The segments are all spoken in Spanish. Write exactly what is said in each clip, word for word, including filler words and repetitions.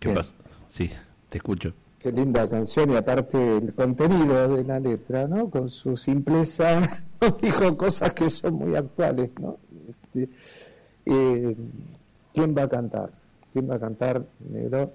¿Qué pasa? Sí, te escucho. Qué linda canción, y aparte el contenido de la letra, ¿no? Con su simpleza dijo cosas que son muy actuales, ¿no? Este, eh, ¿Quién va a cantar? ¿Quién va a cantar, negro?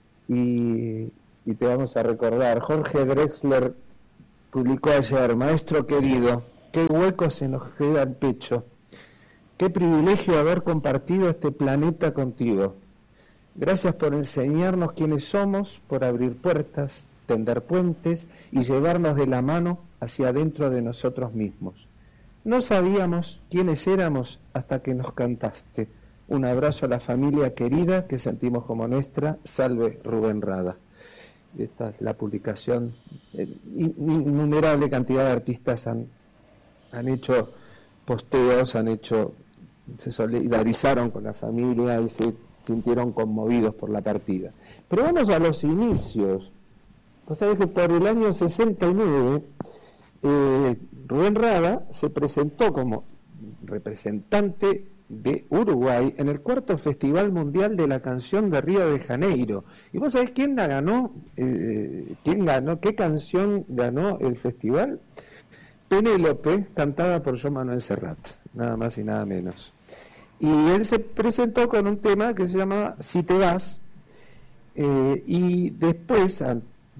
Y, y te vamos a recordar, Jorge Drexler publicó ayer: maestro querido, qué hueco se nos queda el pecho, qué privilegio haber compartido este planeta contigo. Gracias por enseñarnos quiénes somos, por abrir puertas, tender puentes y llevarnos de la mano hacia adentro de nosotros mismos. No sabíamos quiénes éramos hasta que nos cantaste. Un abrazo a la familia querida que sentimos como nuestra. Salve Rubén Rada. Esta es la publicación. Innumerable cantidad de artistas han, han hecho posteos, han hecho, se solidarizaron con la familia y se sintieron conmovidos por la partida. Pero vamos a los inicios. Vos sabés que por el año sesenta y nueve eh, Rubén Rada se presentó como representante de Uruguay en el cuarto Festival Mundial de la Canción de Río de Janeiro. ¿Y vos sabés quién la ganó? Eh, ¿Quién ganó? ¿Qué canción ganó el festival? Penélope, cantada por Joan Manuel Serrat, nada más y nada menos. Y él se presentó con un tema que se llama Si te vas, eh, y después a,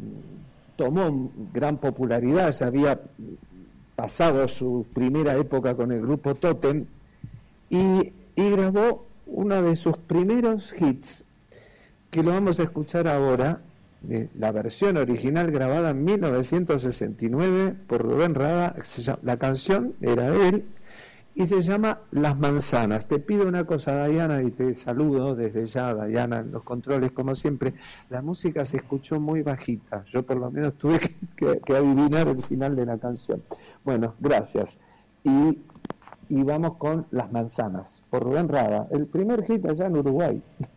tomó gran popularidad. Se había pasado su primera época con el grupo Totem y, y grabó uno de sus primeros hits, que lo vamos a escuchar ahora, eh, la versión original grabada en mil novecientos sesenta y nueve por Rubén Rada. La canción era de él y se llama Las Manzanas. Te pido una cosa, Diana, y te saludo desde ya, Diana, en los controles, como siempre. La música se escuchó muy bajita, yo por lo menos tuve que, que, que adivinar el final de la canción. Bueno, gracias. Y, y vamos con Las Manzanas, por Rubén Rada, el primer hit allá en Uruguay.